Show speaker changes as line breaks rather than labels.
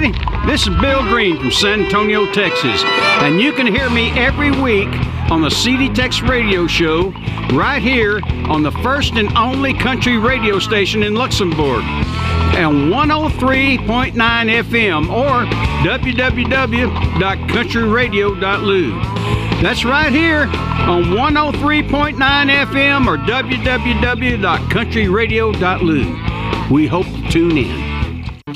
everybody. This is Bill Green from San Antonio, Texas, and you can hear me every week on the CD Tex Radio Show right here on the first and only country radio station in Luxembourg and 103.9 FM or www.countryradio.lu. That's right here on 103.9 FM or www.countryradio.lu. We hope to tune in.